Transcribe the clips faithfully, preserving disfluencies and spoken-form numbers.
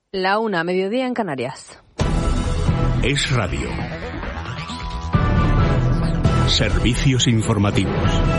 La una, mediodía en Canarias. Es Radio. Servicios informativos.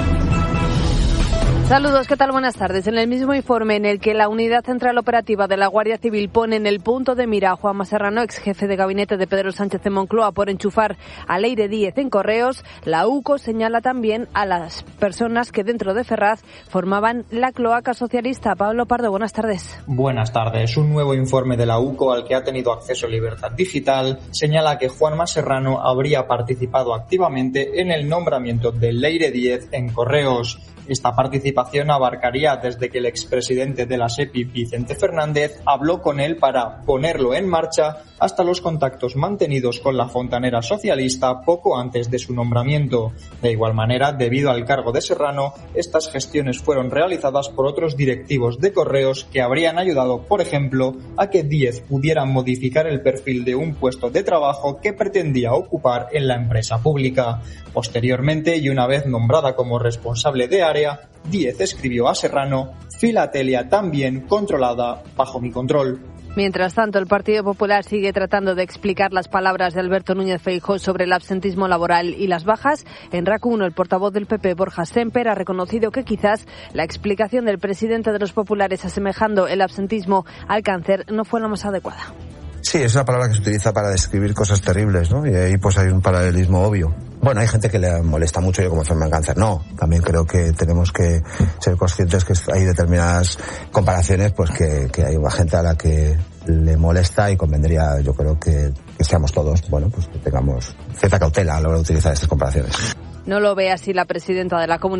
Saludos, ¿qué tal? Buenas tardes. En el mismo informe en el que la Unidad Central Operativa de la Guardia Civil pone en el punto de mira a Juanma Serrano, ex jefe de gabinete de Pedro Sánchez en Moncloa, por enchufar a Leire Díez en Correos, la UCO señala también a las personas que dentro de Ferraz formaban la cloaca socialista. Pablo Pardo, buenas tardes. Buenas tardes. Un nuevo informe de la UCO al que ha tenido acceso Libertad Digital señala que Juanma Serrano habría participado activamente en el nombramiento de Leire Díez en Correos. Esta participación abarcaría desde que el expresidente de la SEPI, Vicente Fernández, habló con él para ponerlo en marcha hasta los contactos mantenidos con la fontanera socialista poco antes de su nombramiento. De igual manera, debido al cargo de Serrano, estas gestiones fueron realizadas por otros directivos de Correos que habrían ayudado, por ejemplo, a que Díez pudiera modificar el perfil de un puesto de trabajo que pretendía ocupar en la empresa pública. Posteriormente, y una vez nombrada como responsable de área, Díez escribió a Serrano: "Filatelia también controlada bajo mi control". Mientras tanto, el Partido Popular sigue tratando de explicar las palabras de Alberto Núñez Feijóo sobre el absentismo laboral y las bajas. En R A C uno, el portavoz del P P, Borja Sémper, ha reconocido que quizás la explicación del presidente de los populares asemejando el absentismo al cáncer no fue la más adecuada. Sí, es una palabra que se utiliza para describir cosas terribles, ¿no? Y ahí pues hay un paralelismo obvio. Bueno, hay gente que le molesta mucho yo como enferma de cáncer. No, también creo que tenemos que ser conscientes que hay determinadas comparaciones pues que, que hay una gente a la que le molesta y convendría, yo creo que, que seamos todos, bueno, pues que tengamos cierta cautela a la hora de utilizar estas comparaciones. No lo ve así la presidenta de la Comunidad